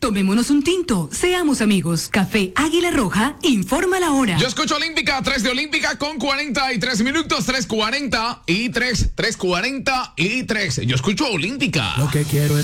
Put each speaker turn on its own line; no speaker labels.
Tomémonos un tinto, seamos amigos. Café Águila Roja, informa la hora.
Yo escucho Olímpica, 3 de Olímpica con 43 minutos, 3:43. Yo escucho Olímpica.
Lo que quiero es